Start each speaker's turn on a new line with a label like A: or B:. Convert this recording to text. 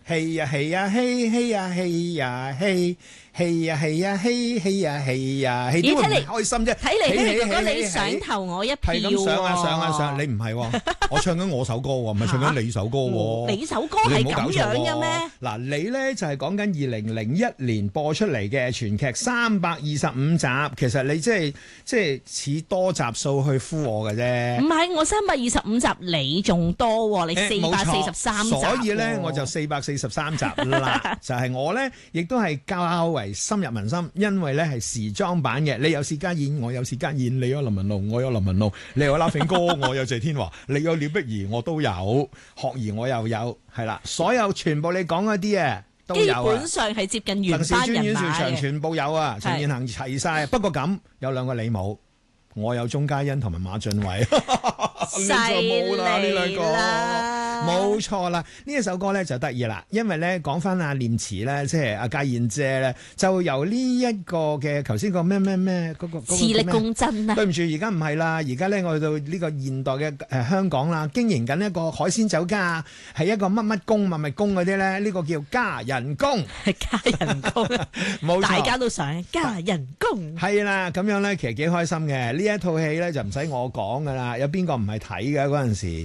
A: 嘿呀嘿呀嘿嘿呀嘿呀嘿。嘿呀嘿呀嘿嘿呀嘿呀嘿，點會唔開心啫？
B: 睇嚟呢個哥你想投我一票喎。
A: 係咁上，你唔係喎，我唱緊我首歌喎，唔係唱緊你首歌喎。
B: 你首歌係咁樣嘅咩？
A: 嗱，你咧就係講緊2001年播出嚟嘅全劇325集，其實你即係似多集數去呼我嘅啫。
B: 唔係，我325集你仲多喎，你443集。
A: 所以咧我就443集啦，就係我咧亦都係較為深入民心，因為咧係時裝版嘅，你有薛家燕，我有薛家燕，你有林文龍，我有林文龍，你有 Laughing 哥，我有謝天華，你有廖碧兒，我都有，學兒我又有，係啦，所有全部你講嗰啲啊都有啊，
B: 基本上係接近原班人馬嘅，
A: 全部有啊，陳彥恒齊晒，不過咁有兩個你冇。我有鐘嘉欣同埋馬浚偉，
B: 犀利啦，
A: 冇錯啦！呢一首歌咧就得意啦，因為咧講翻阿念慈咧，即係阿家燕姐咧，就由呢一個嘅頭先個咩嗰個
B: 磁力共振啊！
A: 對唔住，而家唔係啦，而家咧我去到呢個現代嘅香港啦，經營緊一個海鮮酒家，係一個乜乜公嗰啲咧，呢個叫加人工，
B: 係加人工，
A: 冇錯，
B: 大家都想加人工，
A: 係啦，咁樣咧其實幾開心嘅。呢一套戲咧就唔使我講噶啦，有邊個唔係睇嘅嗰陣時？